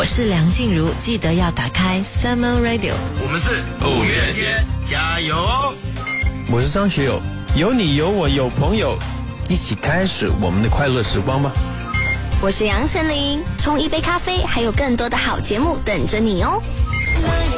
我是梁静茹，记得要打开 Summer Radio。 我们是五月天，加油哦！ 我是张学友，有你有我有朋友，一起开始我们的快乐时光吧。 我是杨丞琳，冲一杯咖啡，还有更多的好节目等着你哦。